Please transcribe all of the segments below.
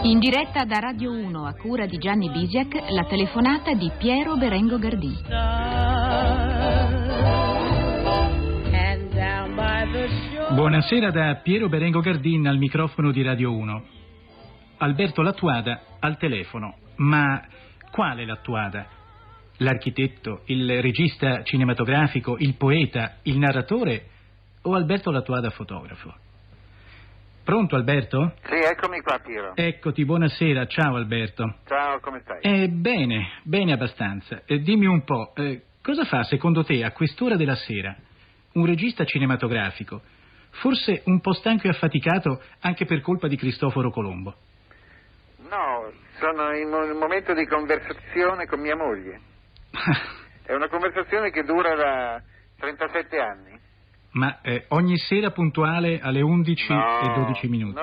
In diretta da Radio 1 a cura di Gianni Bisiak, la telefonata di Piero Berengo Gardin. Buonasera da Piero Berengo Gardin al microfono di Radio 1. Alberto Lattuada al telefono. Ma quale Lattuada? L'architetto, il regista cinematografico, il poeta, il narratore o Alberto Lattuada fotografo? Pronto Alberto? Sì, eccomi qua Piero. Eccoti, buonasera, ciao Alberto. Ciao, come stai? Bene abbastanza. Dimmi un po', cosa fa secondo te a quest'ora della sera un regista cinematografico, forse un po' stanco e affaticato anche per colpa di Cristoforo Colombo? No, sono in un momento di conversazione con mia moglie. È una conversazione che dura da 37 anni. Ma ogni sera puntuale alle 11:12.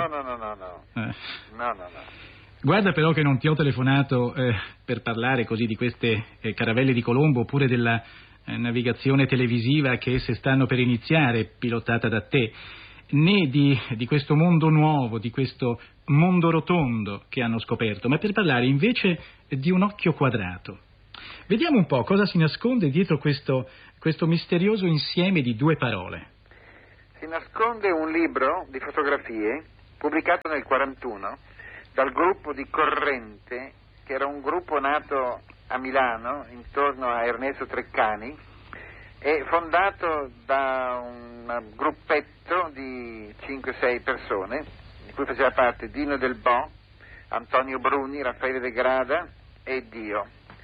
No. Guarda però che non ti ho telefonato per parlare così di queste caravelle di Colombo oppure della navigazione televisiva che esse stanno per iniziare, pilotata da te, né di questo mondo nuovo, di questo mondo rotondo che hanno scoperto, ma per parlare invece di un occhio quadrato. Vediamo un po' cosa si nasconde dietro questo misterioso insieme di due parole. Si nasconde un libro di fotografie pubblicato nel 1941 dal gruppo di Corrente, che era un gruppo nato a Milano intorno a Ernesto Treccani e fondato da un gruppetto di 5-6 persone, di cui faceva parte Dino Del Bo, Antonio Bruni, Raffaele De Grada e Dio.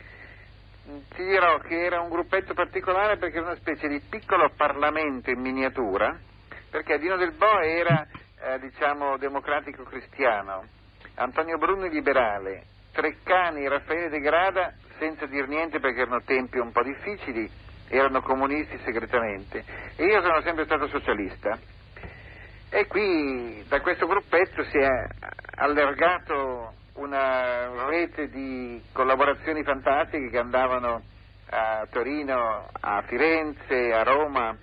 Ti dirò che era un gruppetto particolare perché era una specie di piccolo Parlamento in miniatura, perché Dino Del Bo era, democratico cristiano, Antonio Bruni liberale, Treccani e Raffaele De Grada, senza dir niente perché erano tempi un po' difficili, erano comunisti segretamente, e io sono sempre stato socialista. E qui da questo gruppetto si è allargato una rete di collaborazioni fantastiche che andavano a Torino, a Firenze, a Roma,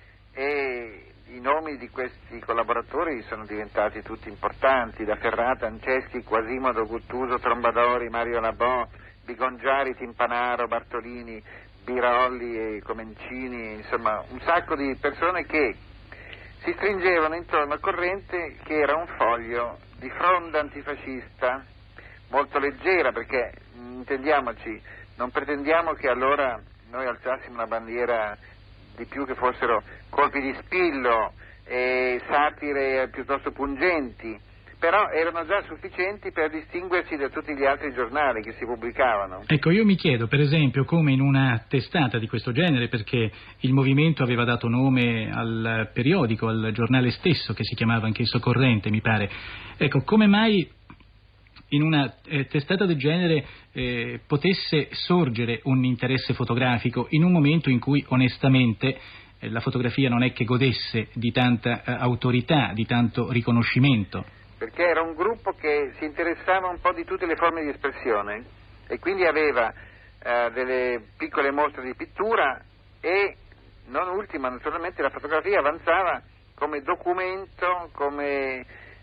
e i nomi di questi collaboratori sono diventati tutti importanti, da Ferrata, Anceschi, Quasimodo, Guttuso, Trombadori, Mario Labò, Bigongiari, Timpanaro, Bartolini, Birolli e Comencini, insomma un sacco di persone che si stringevano intorno a Corrente, che era un foglio di fronda antifascista molto leggera, perché intendiamoci, non pretendiamo che allora noi alzassimo una bandiera di più che fossero colpi di spillo e satire piuttosto pungenti, però erano già sufficienti per distinguersi da tutti gli altri giornali che si pubblicavano. Ecco, io mi chiedo per esempio come in una testata di questo genere, perché il movimento aveva dato nome al periodico, al giornale stesso che si chiamava anch'esso Corrente, mi pare, ecco, come mai in una testata del genere potesse sorgere un interesse fotografico in un momento in cui onestamente la fotografia non è che godesse di tanta autorità, di tanto riconoscimento? Perché era un gruppo che si interessava un po' di tutte le forme di espressione e quindi aveva delle piccole mostre di pittura e, non ultima, naturalmente la fotografia avanzava come documento, come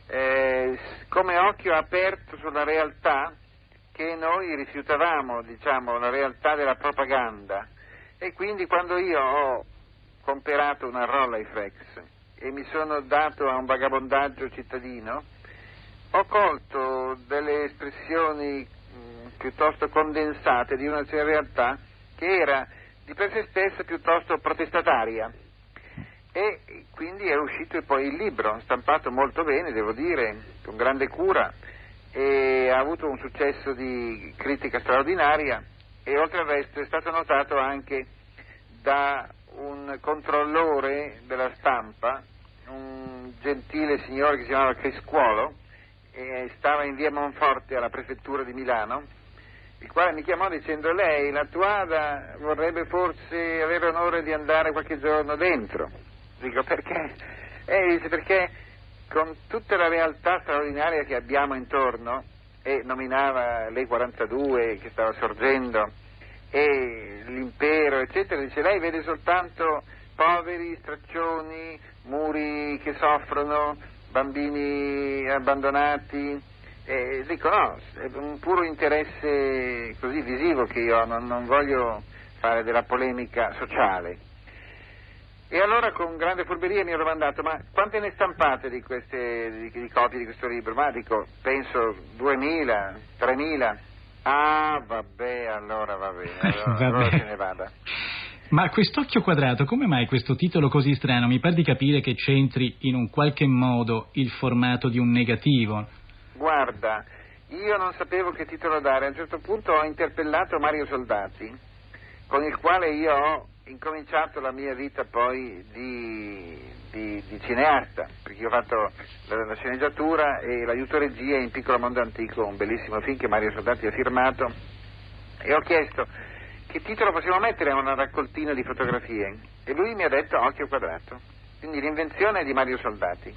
occhio aperto sulla realtà che noi rifiutavamo, la realtà della propaganda. E quindi quando io ho comperato una Rolleiflex e mi sono dato a un vagabondaggio cittadino, ho colto delle espressioni piuttosto condensate di una realtà che era di per sé stessa piuttosto protestataria. E quindi è uscito poi il libro, stampato molto bene, devo dire, con grande cura, e ha avuto un successo di critica straordinaria, e oltre al resto è stato notato anche da un controllore della stampa, un gentile signore che si chiamava Criscuolo, e stava in via Monforte alla prefettura di Milano, il quale mi chiamò dicendo: lei, Lattuada, vorrebbe forse avere onore di andare qualche giorno dentro. Dico: perché? Dice: perché con tutta la realtà straordinaria che abbiamo intorno, e nominava l'E42 che stava sorgendo e l'impero eccetera, dice: lei vede soltanto poveri, straccioni, muri che soffrono, bambini abbandonati, Dico no, è un puro interesse così visivo che io non voglio fare della polemica sociale. E allora con grande furberia mi ho domandato: ma quante ne stampate di copie di questo libro? Ma dico, penso 2.000, 3.000. Ah, vabbè, allora va bene, allora se ne vada. Ma quest'occhio quadrato, come mai questo titolo così strano? Mi pare di capire che c'entri in un qualche modo il formato di un negativo. Guarda, io non sapevo che titolo dare. A un certo punto ho interpellato Mario Soldati, con il quale io ho incominciato la mia vita poi di cineasta, perché io ho fatto la sceneggiatura e l'aiuto regia in Piccolo Mondo Antico, un bellissimo film che Mario Soldati ha firmato, e ho chiesto che titolo possiamo mettere a una raccoltina di fotografie, e lui mi ha detto Occhio Quadrato, quindi l'invenzione è di Mario Soldati.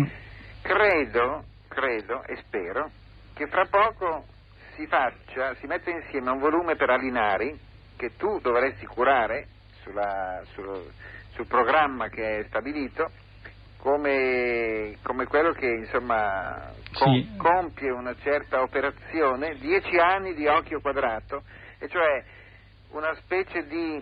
Credo e spero che fra poco si metta insieme un volume per Alinari che tu dovresti curare sul programma che è stabilito, come quello che insomma compie una certa operazione, 10 anni di Occhio Quadrato, e cioè una specie di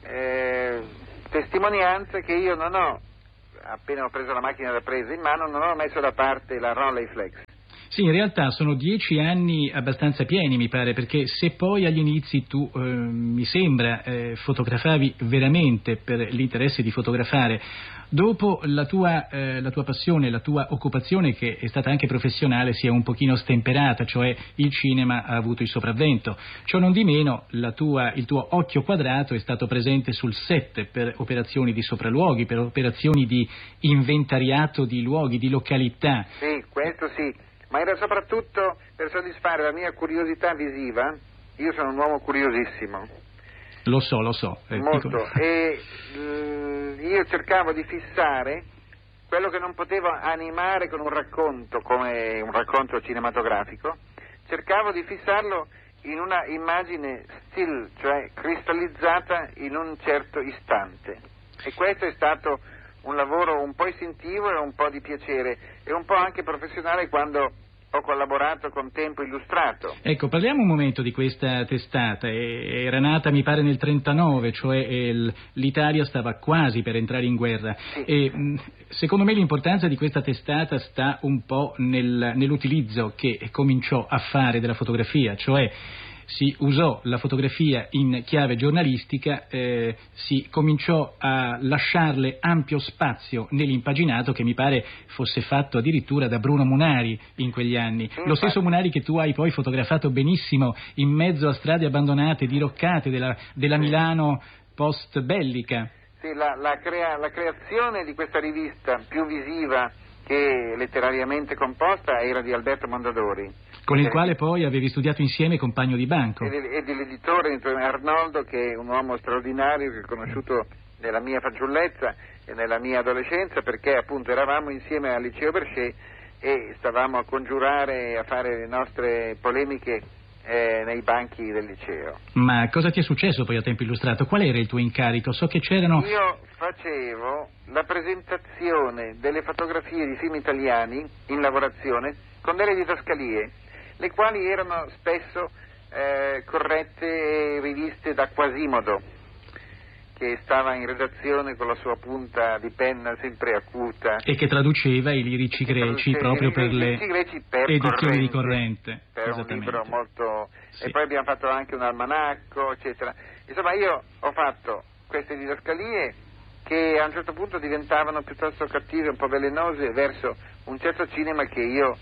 testimonianza che io non ho, appena ho preso la macchina da presa in mano, non ho messo da parte la Rolleiflex. Sì, in realtà sono 10 anni abbastanza pieni, mi pare, perché se poi agli inizi tu, mi sembra, fotografavi veramente per l'interesse di fotografare, dopo la tua passione, la tua occupazione, che è stata anche professionale, si è un pochino stemperata, cioè il cinema ha avuto il sopravvento. Ciò non di meno, il tuo occhio quadrato è stato presente sul set per operazioni di sopralluoghi, per operazioni di inventariato di luoghi, di località. Sì, questo sì. Ma era soprattutto per soddisfare la mia curiosità visiva. Io sono un uomo curiosissimo. Lo so. Molto. E io cercavo di fissare quello che non potevo animare con un racconto, come un racconto cinematografico. Cercavo di fissarlo in una immagine still, cioè cristallizzata in un certo istante. E questo è stato un lavoro un po' istintivo e un po' di piacere e un po' anche professionale quando ho collaborato con Tempo Illustrato. Ecco, parliamo un momento di questa testata. Era nata, mi pare, nel 1939, cioè l'Italia stava quasi per entrare in guerra. Sì. E secondo me l'importanza di questa testata sta un po' nell'utilizzo che cominciò a fare della fotografia, cioè si usò la fotografia in chiave giornalistica, si cominciò a lasciarle ampio spazio nell'impaginato, che mi pare fosse fatto addirittura da Bruno Munari in quegli anni. Lo stesso Munari che tu hai poi fotografato benissimo in mezzo a strade abbandonate, diroccate della Milano post-bellica. Sì, la creazione di questa rivista più visiva che letterariamente composta era di Alberto Mondadori, con il quale poi avevi studiato insieme, compagno di banco. E dell'editore Arnoldo, che è un uomo straordinario che ho conosciuto nella mia fanciullezza e nella mia adolescenza, perché appunto eravamo insieme al liceo Berchet e stavamo a congiurare e a fare le nostre polemiche nei banchi del liceo. Ma cosa ti è successo poi a Tempo Illustrato? Qual era il tuo incarico? So che c'erano... Io facevo la presentazione delle fotografie di film italiani in lavorazione con delle didascalie, le quali erano spesso corrette e riviste da Quasimodo, che stava in redazione con la sua punta di penna sempre acuta. E che traduceva i lirici greci proprio per le edizioni di Corrente. Per un libro molto... Sì. E poi abbiamo fatto anche un almanacco, eccetera. Insomma, io ho fatto queste didascalie che a un certo punto diventavano piuttosto cattive, un po' velenose verso un certo cinema che io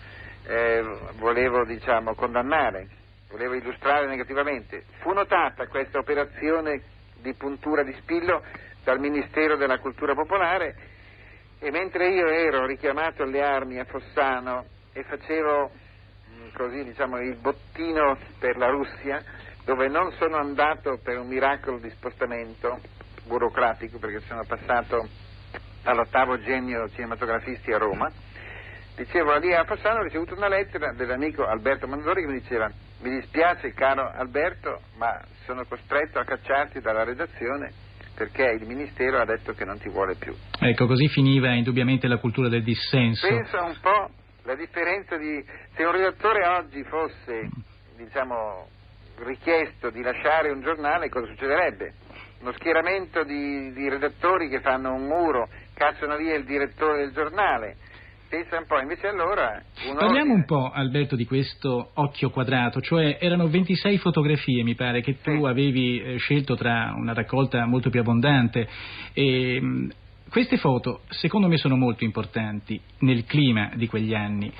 volevo, diciamo, condannare, volevo illustrare negativamente. Fu notata questa operazione di puntura di spillo dal Ministero della Cultura Popolare, e mentre io ero richiamato alle armi a Fossano e facevo così, diciamo, il bottino per la Russia, dove non sono andato per un miracolo di spostamento burocratico, perché sono passato all'8° genio cinematografisti a Roma, dicevo lì a Fossano ho ricevuto una lettera dell'amico Alberto Mondadori che mi diceva: mi dispiace caro Alberto, ma sono costretto a cacciarti dalla redazione perché il Ministero ha detto che non ti vuole più. Ecco, così finiva indubbiamente la cultura del dissenso. Pensa un po' La differenza se un redattore oggi fosse, diciamo, richiesto di lasciare un giornale, cosa succederebbe? Uno schieramento di redattori che fanno un muro, cacciano via il direttore del giornale. Pensa un po', invece allora... Parliamo un po', Alberto, di questo occhio quadrato, cioè erano 26 fotografie, mi pare, che tu avevi scelto tra una raccolta molto più abbondante. E queste foto, secondo me, sono molto importanti nel clima di quegli anni.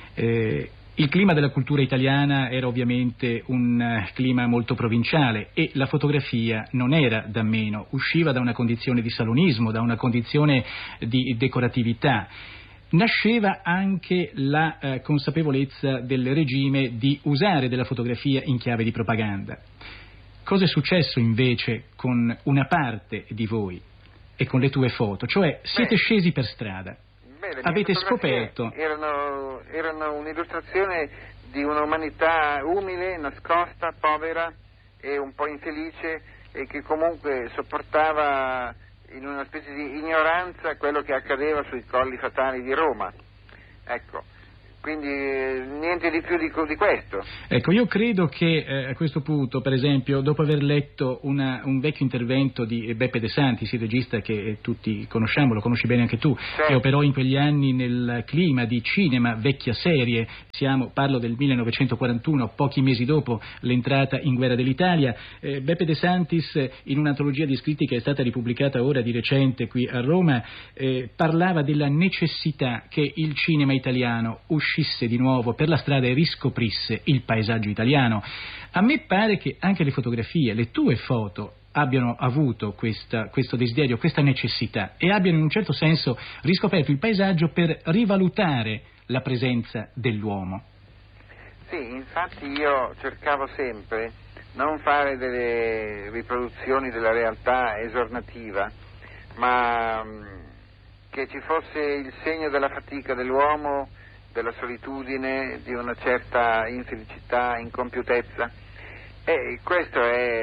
Il clima della cultura italiana era ovviamente un clima molto provinciale e la fotografia non era da meno, usciva da una condizione di salonismo, da una condizione di decoratività. Nasceva anche la consapevolezza del regime di usare della fotografia in chiave di propaganda. Cosa è successo invece con una parte di voi e con le tue foto? Cioè siete scesi per strada, avete scoperto... Erano un'illustrazione di un'umanità umile, nascosta, povera e un po' infelice e che comunque sopportava in una specie di ignoranza quello che accadeva sui colli fatali di Roma. Ecco, quindi niente di più di questo. Ecco, io credo che a questo punto, per esempio, dopo aver letto un vecchio intervento di Beppe De Santis, il regista che tutti conosciamo, lo conosci bene anche tu, certo, che operò in quegli anni nel clima di cinema vecchia serie, parlo del 1941, pochi mesi dopo l'entrata in guerra dell'Italia. Beppe De Santis, in un'antologia di scritti che è stata ripubblicata ora di recente qui a Roma, parlava della necessità che il cinema italiano uscisse di nuovo per la strada e riscoprisse il paesaggio italiano. A me pare che anche le fotografie, le tue foto, abbiano avuto questo desiderio, questa necessità e abbiano in un certo senso riscoperto il paesaggio per rivalutare la presenza dell'uomo. Sì, infatti io cercavo sempre non fare delle riproduzioni della realtà esornativa, ma che ci fosse il segno della fatica dell'uomo, della solitudine, di una certa infelicità, incompiutezza. E questo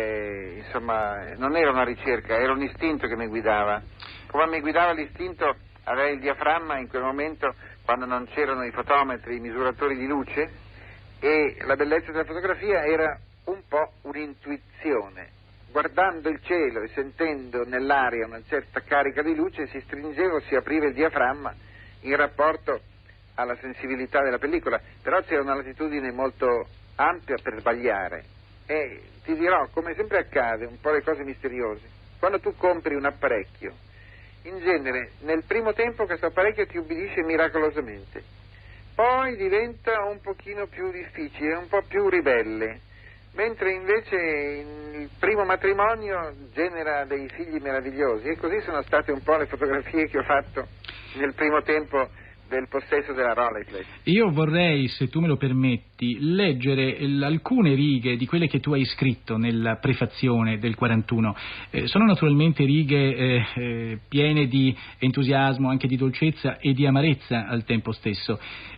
non era una ricerca, era un istinto che mi guidava. Come mi guidava l'istinto, avevo il diaframma in quel momento, quando non c'erano i fotometri, i misuratori di luce, e la bellezza della fotografia era un po' un'intuizione. Guardando il cielo e sentendo nell'aria una certa carica di luce, si stringeva o si apriva il diaframma in rapporto alla sensibilità della pellicola, però c'era una latitudine molto ampia per sbagliare. E ti dirò, come sempre accade, un po' le cose misteriose, quando tu compri un apparecchio, in genere nel primo tempo questo apparecchio ti ubbidisce miracolosamente, poi diventa un pochino più difficile, un po' più ribelle, mentre invece il primo matrimonio genera dei figli meravigliosi, e così sono state un po' le fotografie che ho fatto nel primo tempo del possesso della Rolleiflex. Io vorrei, se tu me lo permetti, leggere alcune righe di quelle che tu hai scritto nella prefazione del 41. Sono naturalmente righe piene di entusiasmo, anche di dolcezza e di amarezza al tempo stesso.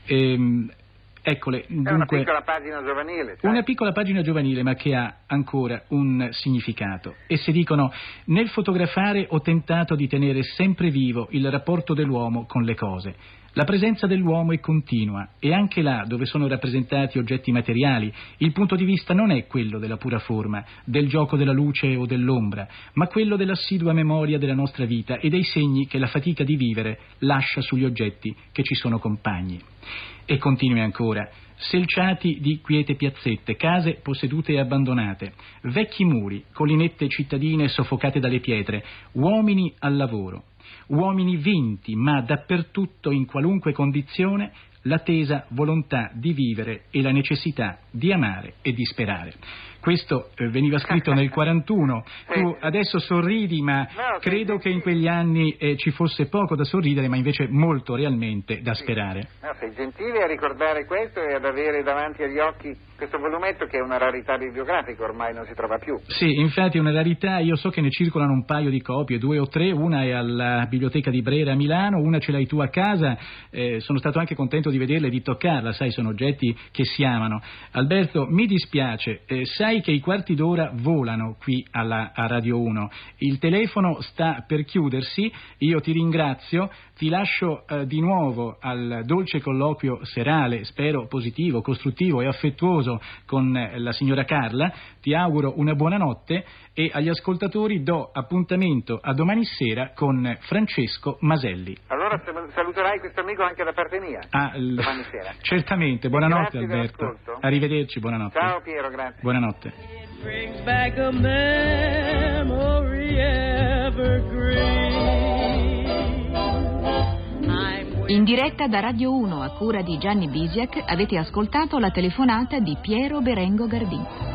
Eccole, dunque, è una piccola pagina giovanile. Una piccola pagina giovanile, ma che ha ancora un significato. Esse dicono: nel fotografare ho tentato di tenere sempre vivo il rapporto dell'uomo con le cose. La presenza dell'uomo è continua e anche là dove sono rappresentati oggetti materiali il punto di vista non è quello della pura forma, del gioco della luce o dell'ombra, ma quello dell'assidua memoria della nostra vita e dei segni che la fatica di vivere lascia sugli oggetti che ci sono compagni. E continui ancora: selciati di quiete piazzette, case possedute e abbandonate, vecchi muri, collinette cittadine soffocate dalle pietre, uomini al lavoro. Uomini vinti, ma dappertutto, in qualunque condizione, la tesa volontà di vivere e la necessità di amare e di sperare. Questo veniva scritto nel 41. Tu adesso sorridi, ma credo che in quegli anni ci fosse poco da sorridere, ma invece molto realmente da sperare. Sei gentile a ricordare questo e ad avere davanti agli occhi questo volumetto, che è una rarità bibliografica, ormai non si trova più. Sì, infatti è una rarità. Io so che ne circolano un paio di copie, 2 o 3, una è alla Biblioteca di Brera a Milano, una ce l'hai tu a casa. Sono stato anche contento di vederla e di toccarla, sai, sono oggetti che si amano. Alberto, mi dispiace, sai sai che i quarti d'ora volano qui a Radio 1. Il telefono sta per chiudersi, io ti ringrazio, ti lascio di nuovo al dolce colloquio serale, spero positivo, costruttivo e affettuoso con la signora Carla, ti auguro una buona notte e agli ascoltatori do appuntamento a domani sera con Francesco Maselli. Allora saluterai questo amico anche da parte mia, domani sera. Certamente, buonanotte Alberto. Arrivederci, buonanotte. Ciao Piero, grazie. Buonanotte. In diretta da Radio 1 a cura di Gianni Bisiak avete ascoltato la telefonata di Piero Berengo Gardin.